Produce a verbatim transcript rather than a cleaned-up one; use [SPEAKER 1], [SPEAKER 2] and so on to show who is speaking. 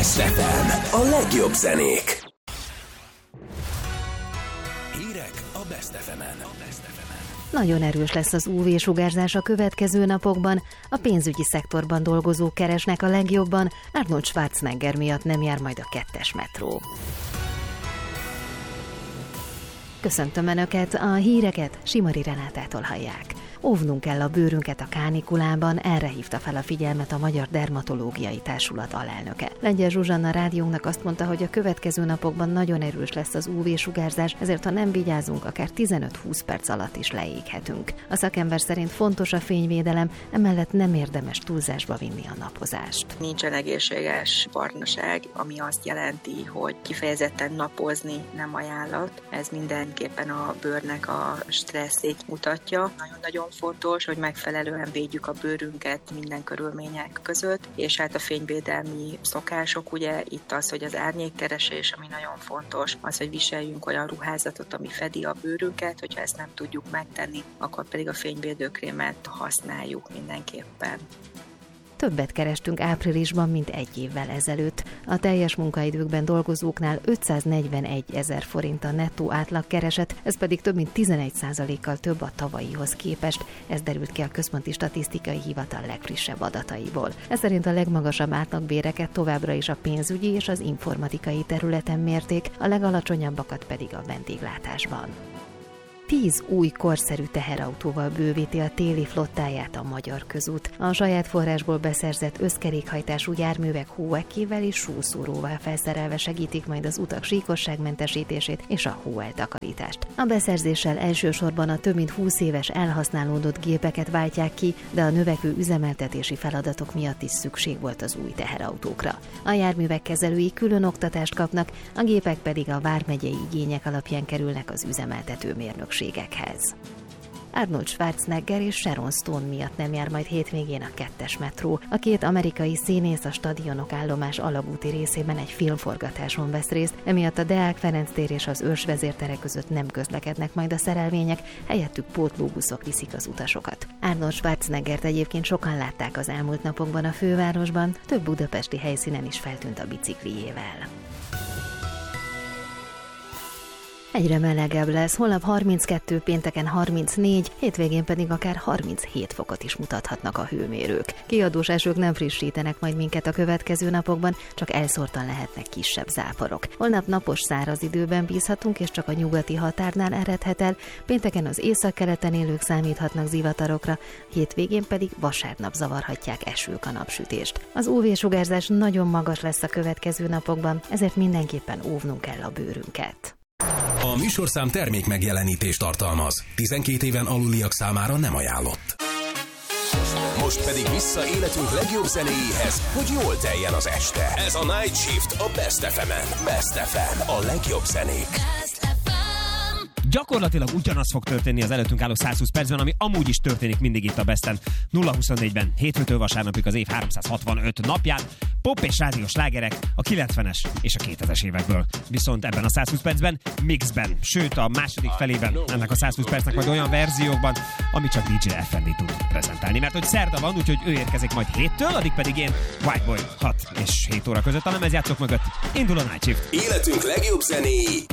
[SPEAKER 1] Best ef em, a legjobb zenék. Hírek a Best ef emen.
[SPEAKER 2] Nagyon erős lesz az ú vé-sugárzás a következő napokban. A pénzügyi szektorban dolgozók keresnek a legjobban, Arnold Schwarzenegger miatt nem jár majd a kettes metró. Köszöntöm Önöket, a híreket Simari Renátától hallják. Óvnunk kell a bőrünket a kánikulában, erre hívta fel a figyelmet a Magyar Dermatológiai Társulat alelnöke. Lengyel Zsuzsanna rádiónknak azt mondta, hogy a következő napokban nagyon erős lesz az ú vé-sugárzás, ezért ha nem vigyázunk, akár tizenöt-húsz perc alatt is leéghetünk. A szakember szerint fontos a fényvédelem, emellett nem érdemes túlzásba vinni a napozást.
[SPEAKER 3] Nincsen egészséges barnaság, ami azt jelenti, hogy kifejezetten napozni nem ajánlat. Ez mindenképpen a bőrnek a stresszét mutatja. Nagyon-nagyon fontos, hogy megfelelően védjük a bőrünket minden körülmények között, és hát a fényvédelmi szokások, ugye itt az, hogy az árnyékkeresés, ami nagyon fontos, az, hogy viseljünk olyan ruházatot, ami fedi a bőrünket, hogyha ezt nem tudjuk megtenni, akkor pedig a fényvédőkrémet használjuk mindenképpen.
[SPEAKER 2] Többet kerestünk áprilisban, mint egy évvel ezelőtt. A teljes munkaidőkben dolgozóknál ötszáznegyvenegy ezer forint a nettó átlagkereset, ez pedig több mint tizenegy százalékkal több a tavalyihoz képest. Ez derült ki a Központi Statisztikai Hivatal legfrissebb adataiból. Ez szerint a legmagasabb átlagbéreket továbbra is a pénzügyi és az informatikai területen mérték, a legalacsonyabbakat pedig a vendéglátásban. Tíz új korszerű teherautóval bővíti a téli flottáját a Magyar Közút. A saját forrásból beszerzett összkerékhajtású járművek hóekével és súszóróval felszerelve segítik majd az utak síkosságmentesítését és a hóeltakarítást. A beszerzéssel elsősorban a több mint húsz éves elhasználódott gépeket váltják ki, de a növekvő üzemeltetési feladatok miatt is szükség volt az új teherautókra. A járművek kezelői külön oktatást kapnak, a gépek pedig a vármegyei igények alapján kerülnek az üzemeltető mérnökségekhez. Arnold Schwarzenegger és Sharon Stone miatt nem jár majd hétvégén a kettes metró. A két amerikai színész a Stadionok állomás alagúti részében egy filmforgatáson vesz részt, emiatt a Deák Ferenc tér és az Őrs vezértere között nem közlekednek majd a szerelvények, helyettük pótlóbuszok viszik az utasokat. Arnold Schwarzeneggert egyébként sokan látták az elmúlt napokban a fővárosban, több budapesti helyszínen is feltűnt a biciklijével. Egyre melegebb lesz, holnap harminckettő, pénteken harmincnégy, hétvégén pedig akár harminchét fokot is mutathatnak a hőmérők. Kiadós esők nem frissítenek majd minket a következő napokban, csak elszórtan lehetnek kisebb záporok. Holnap napos száraz időben bízhatunk, és csak a nyugati határnál eredhet el, pénteken az északkeleten élők számíthatnak zivatarokra, hétvégén pedig vasárnap zavarhatják esők a napsütést. Az ú vé-sugárzás nagyon magas lesz a következő napokban, ezért mindenképpen óvnunk kell a bőrünket.
[SPEAKER 1] A műsorszám termék megjelenítést tartalmaz. tizenkét éven aluliak számára nem ajánlott. Most pedig vissza életünk legjobb zenéjéhez, hogy jól teljen az este. Ez a Night Shift a Best ef emen. Best ef em, a legjobb zenék.
[SPEAKER 4] Gyakorlatilag ugyanaz fog történni az előttünk álló százhúsz percben, ami amúgy is történik mindig itt a Besten. nulla huszonnégyben, hétfőtől vasárnapig az év háromszázhatvanöt napján, pop és rádiós slágerek a kilencvenes és a kétezres évekből. Viszont ebben a százhúsz percben mixben, sőt a második felében ennek a százhúsz percnek majd olyan verziókban, ami csak dé dzsé Effendi tud prezentálni. Mert hogy szerda van, úgyhogy ő érkezik majd héttől, addig pedig én White Boy hat és hét óra között a lemezjátszók mögött indul a Night Shift.
[SPEAKER 1] Életünk legjobb zenéi